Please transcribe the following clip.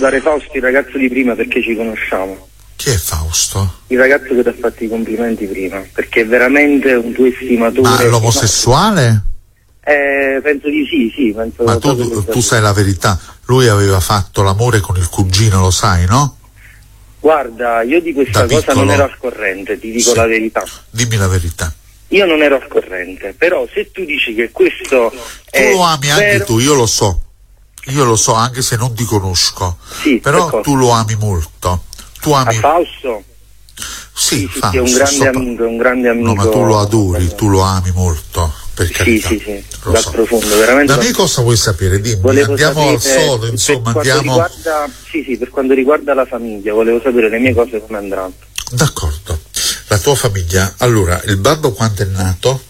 salutare Fausto, il ragazzo di prima, perché ci conosciamo. Chi è Fausto? Il ragazzo che ti ha fatto i complimenti prima, perché è veramente un tuo estimatore. Ma l'omosessuale? Penso di sì, penso. Ma tu sai la verità, lui aveva fatto l'amore con il cugino, lo sai, no? Guarda, io di questa cosa non ero al corrente, ti dico la verità. Dimmi la verità. Io non ero al corrente, però se tu dici che questo tu lo ami anche tu, io lo so anche se non ti conosco, sì, però tu lo ami molto. Tu ami Fausto? Sì, Fausto, è un grande amico. No, ma tu lo adori, tu lo ami molto, per carità. Sì, dal profondo, veramente. Da me cosa vuoi sapere? Dimmi, andiamo al sodo, insomma, andiamo. Per quanto riguarda la famiglia, volevo sapere le mie cose come andranno. D'accordo. La tua famiglia, allora, il babbo quando è nato?